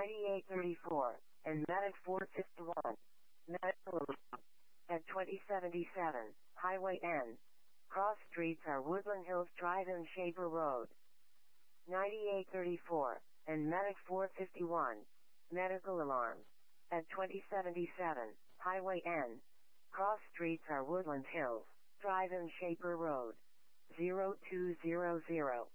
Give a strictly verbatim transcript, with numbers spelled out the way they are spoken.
ninety-eight thirty-four, and Medic four fifty-one. Medical alarm. At twenty seventy-seven, Highway N. Cross streets are Woodland Hills Drive and Shaper Road. ninety-eight thirty-four, and Medic four fifty-one. Medical alarm. At twenty seventy-seven, Highway N. Cross streets are Woodland Hills Drive and Shaper Road. zero two zero zero.